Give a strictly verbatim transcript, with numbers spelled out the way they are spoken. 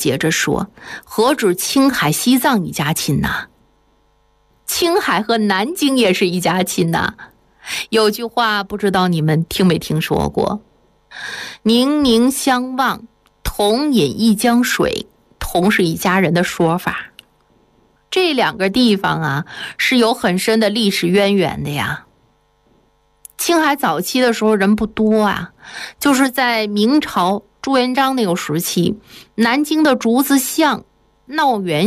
接着说，何止青海西藏一家亲呐，青海和南京也是一家亲呐。有句话不知道你们听没听说过，宁宁相望，同饮一江水，同是一家人的说法。这两个地方啊是有很深的历史渊源的呀。青海早期的时候人不多啊，就是在明朝朱元璋那个时期，南京的竹子巷闹元